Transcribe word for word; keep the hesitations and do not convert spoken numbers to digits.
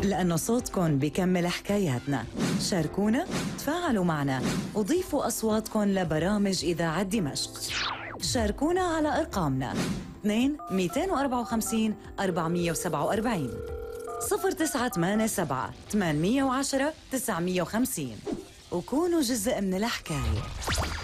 لأنه صوتكن بيكمل حكاياتنا. شاركونا، تفاعلوا معنا، وضيفوا أصواتكن لبرامج إذاعة دمشق. شاركونا على أرقامنا اثنين مئتين وأربعة وخمسين أربعمئة وسبعة وأربعين صفر تسعة ثمانية سبعة ثمانمئة وعشرة تسعمئة وخمسين، وكونوا جزء من الحكاية.